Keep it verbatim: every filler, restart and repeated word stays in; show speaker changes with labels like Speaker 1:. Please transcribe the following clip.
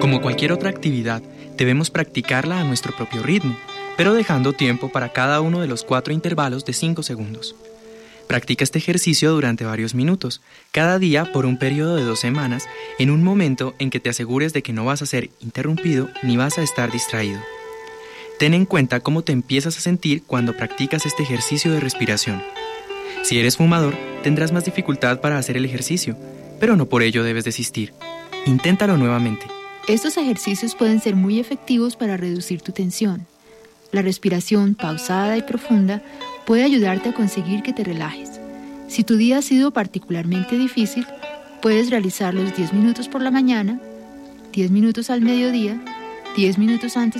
Speaker 1: Como cualquier otra actividad, debemos practicarla a nuestro propio ritmo, pero dejando tiempo para cada uno de los cuatro intervalos de cinco segundos. Practica este ejercicio durante varios minutos, cada día por un periodo de dos semanas, en un momento en que te asegures de que no vas a ser interrumpido ni vas a estar distraído. Ten en cuenta cómo te empiezas a sentir cuando practicas este ejercicio de respiración. Si eres fumador, tendrás más dificultad para hacer el ejercicio, pero no por ello debes desistir. Inténtalo nuevamente.
Speaker 2: Estos ejercicios pueden ser muy efectivos para reducir tu tensión. La respiración pausada y profunda puede ayudarte a conseguir que te relajes. Si tu día ha sido particularmente difícil, puedes realizarlos diez minutos por la mañana, diez minutos al mediodía, diez minutos antes